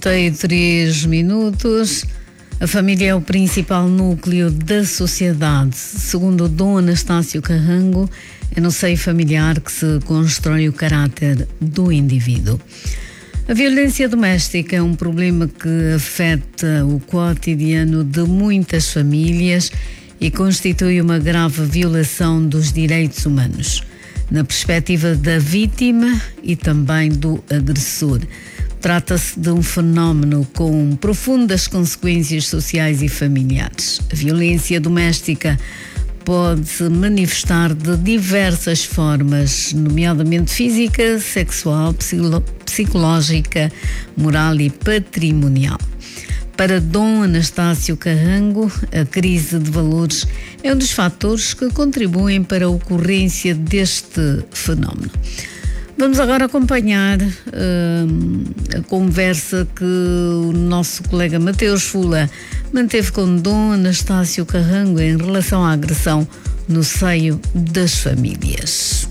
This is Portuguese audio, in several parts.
Tem 3 minutos. A família é o principal núcleo da sociedade. Segundo Dom Anastácio Carrango, é no seio familiar que se constrói o caráter do indivíduo. A violência doméstica é um problema que afeta o cotidiano de muitas famílias e constitui uma grave violação dos direitos humanos, na perspectiva da vítima e também do agressor. Trata-se de um fenómeno com profundas consequências sociais e familiares. A violência doméstica pode se manifestar de diversas formas, nomeadamente física, sexual, psicológica, moral e patrimonial. Para Dom Anastácio Carrango, a crise de valores é um dos fatores que contribuem para a ocorrência deste fenómeno. Vamos agora acompanhar a conversa que o nosso colega Mateus Fula manteve com Dom Anastácio Carrango em relação à agressão no seio das famílias.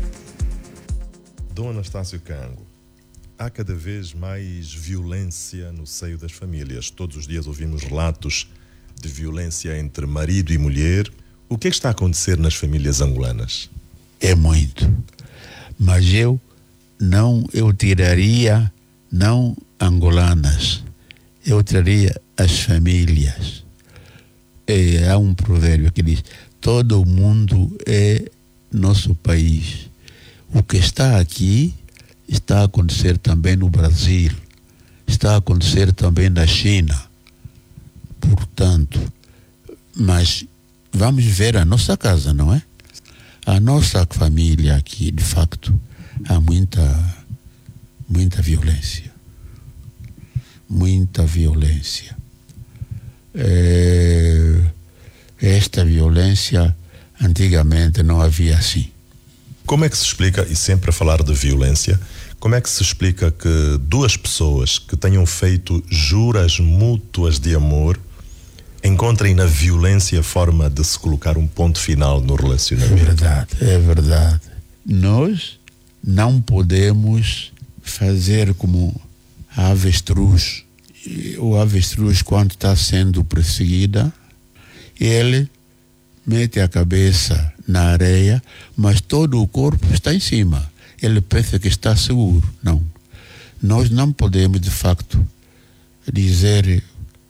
Dom Anastácio Carrango, há cada vez mais violência no seio das famílias. Todos os dias ouvimos relatos de violência entre marido e mulher. O que é que está a acontecer nas famílias angolanas? É muito. Mas eu tiraria não angolanas, eu tiraria as famílias. Há um provérbio que diz: todo o mundo é nosso país. O que está aqui está a acontecer também no Brasil, está a acontecer também na China. Portanto, mas vamos ver a nossa casa, não é? A nossa família aqui, de facto, há muita violência. Muita violência. Esta violência, antigamente, não havia assim. Como é que se explica, e sempre a falar de violência, como é que se explica que duas pessoas que tenham feito juras mútuas de amor encontrem na violência a forma de se colocar um ponto final no relacionamento? É verdade. Nós não podemos fazer como a avestruz. O avestruz, quando está sendo perseguida, ele mete a cabeça na areia, mas todo o corpo está em cima. Ele pensa que está seguro. Não. Nós não podemos, de facto, dizer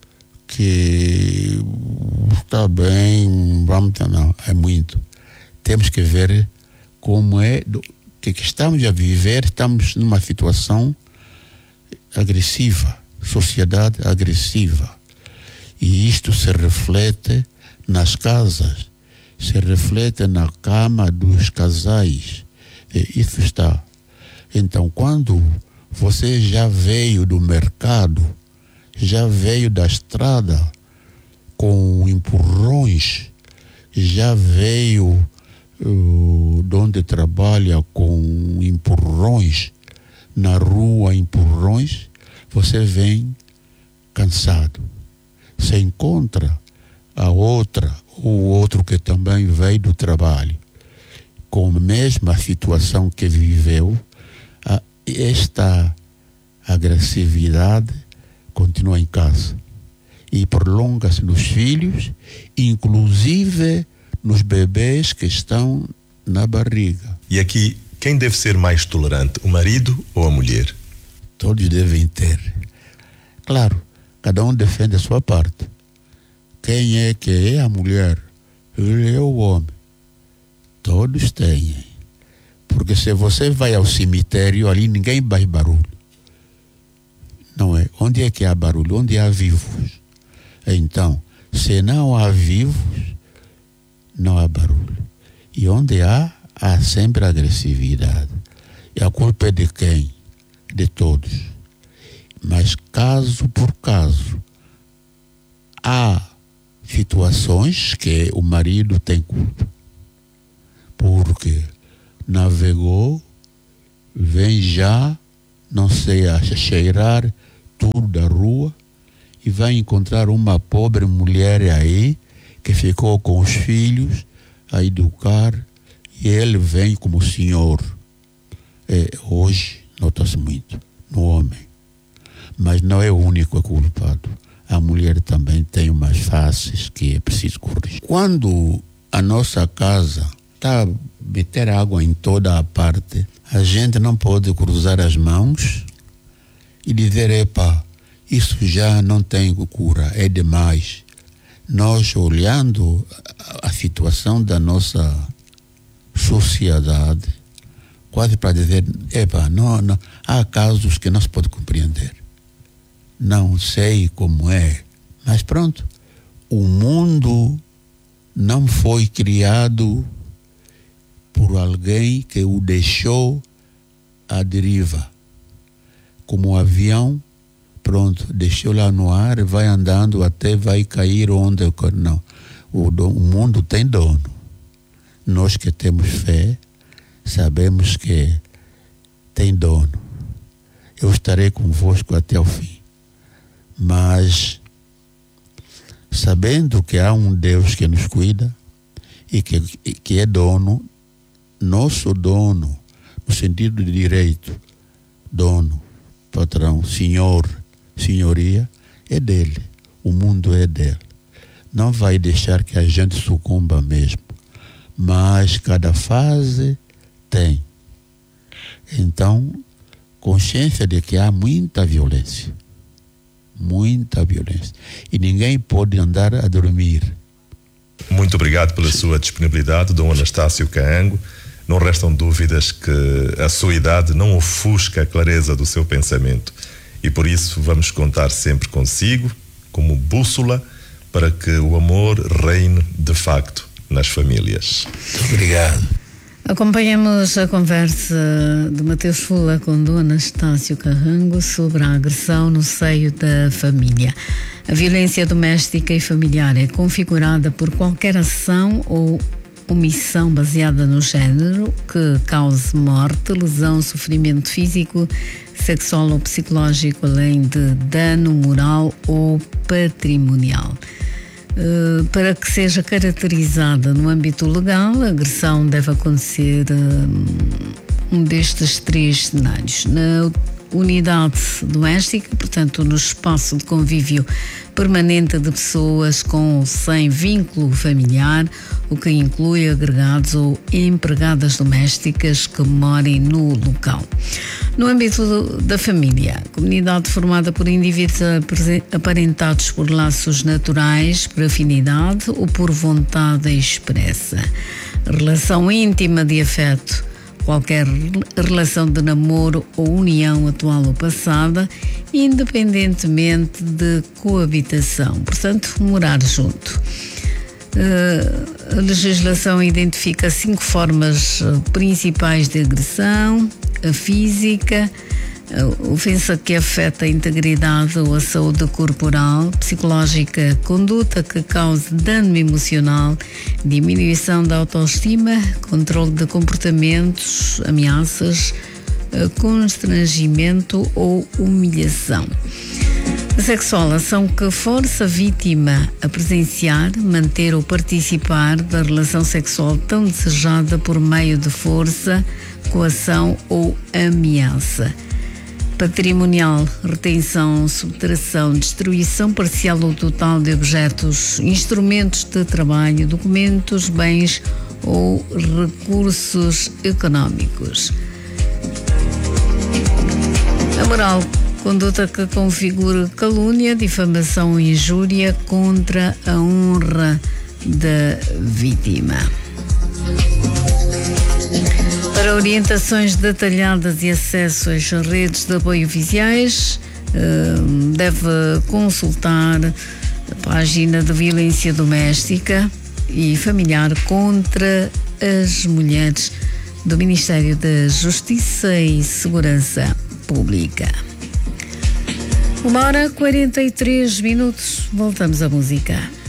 que está bem, vamos, não, é muito. Temos que ver como é, que estamos a viver. Estamos numa situação agressiva, sociedade agressiva. E isto se reflete nas casas, se reflete na cama dos casais. Isso está. Então, quando você já veio do mercado, já veio da estrada com empurrões, já veio de onde trabalha com empurrões, na rua empurrões, você vem cansado. Você encontra a outra, o outro que também veio do trabalho, com a mesma situação que viveu. Esta agressividade continua em casa e prolonga-se nos filhos, inclusive nos bebês que estão na barriga. E aqui, quem deve ser mais tolerante, o marido ou a mulher? Todos devem ter. Claro, cada um defende a sua parte. Quem é que é a mulher? Ele é o homem. Todos têm. Porque se você vai ao cemitério, ali ninguém faz barulho. Não é? Onde é que há barulho? Onde há vivos. Então, se não há vivos, não há barulho. E onde há sempre agressividade. E a culpa é de quem? De todos. Mas caso por caso, há situações que o marido tem culpa. Porque navegou, vem já, não sei, a cheirar tudo da rua e vai encontrar uma pobre mulher aí que ficou com os filhos a educar e ele vem como senhor. Hoje nota-se muito no homem. mas não é o único culpado. A mulher também tem umas faces que é preciso corrigir. Quando a nossa casa está a meter água em toda a parte, a gente não pode cruzar as mãos e dizer, epa, isso já não tem cura, é demais. Nós, olhando a situação da nossa sociedade, quase para dizer, epa, não, há casos que não se pode compreender. Não sei como é, mas pronto, o mundo não foi criado por alguém que o deixou à deriva. Como um avião, pronto, deixou lá no ar, vai andando até vai cair onde... Não, o mundo tem dono. Nós que temos fé, sabemos que tem dono. Eu estarei convosco até o fim. Mas, sabendo que há um Deus que nos cuida e que é dono, nosso dono, no sentido de direito, dono, patrão, senhor, senhoria, é dele. O mundo é dele. Não vai deixar que a gente sucumba mesmo. Mas cada fase tem. Então, consciência de que há muita violência. Muita violência. E ninguém pode andar a dormir. Muito obrigado pela sua disponibilidade, Dom Anastácio Cahango. Não restam dúvidas que a sua idade não ofusca a clareza do seu pensamento. E por isso vamos contar sempre consigo, como bússola, para que o amor reine de facto nas famílias. Muito obrigado. Acompanhamos a conversa de Mateus Fula com Dom Anastácio Cahango sobre a agressão no seio da família. A violência doméstica e familiar é configurada por qualquer ação ou omissão baseada no género que cause morte, lesão, sofrimento físico, sexual ou psicológico, além de dano moral ou patrimonial. Para que seja caracterizada no âmbito legal, a agressão deve acontecer um destes três cenários. Na unidade doméstica, portanto, no espaço de convívio permanente de pessoas com ou sem vínculo familiar, o que inclui agregados ou empregadas domésticas que morem no local. No âmbito da família, comunidade formada por indivíduos aparentados por laços naturais, por afinidade ou por vontade expressa. Relação íntima de afeto, qualquer relação de namoro ou união atual ou passada, independentemente de coabitação, portanto, morar junto. A legislação identifica 5 formas principais de agressão: a física, a ofensa que afeta a integridade ou a saúde corporal, psicológica, conduta que cause dano emocional, diminuição da autoestima, controle de comportamentos, ameaças, constrangimento ou humilhação. A sexual, ação que força a vítima a presenciar, manter ou participar da relação sexual tão desejada por meio de força, coação ou ameaça. Patrimonial, retenção, subtração, destruição parcial ou total de objetos, instrumentos de trabalho, documentos, bens ou recursos econômicos. A moral, conduta que configura calúnia, difamação ou injúria contra a honra da vítima. Para orientações detalhadas e acesso às redes de apoio oficiais, deve consultar a página de violência doméstica e familiar contra as mulheres do Ministério da Justiça e Segurança Pública. 1h43, voltamos à música.